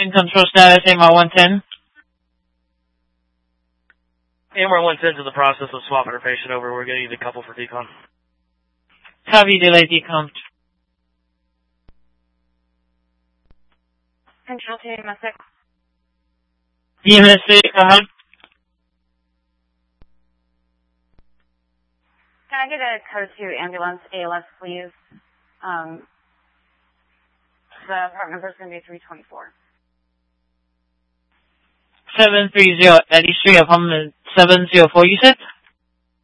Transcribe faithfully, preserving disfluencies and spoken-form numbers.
In control status, A M R one ten. A M R one ten's in the process of swapping her patient over. We're going to need a couple for decon. Copy, delay decon. Control to E M S six. E M S six, uh-huh. Can I get a code two ambulance A L S, please? Um, the part number is going to be three twenty-four. seven three zero, that is three of them, seven zero four, you said?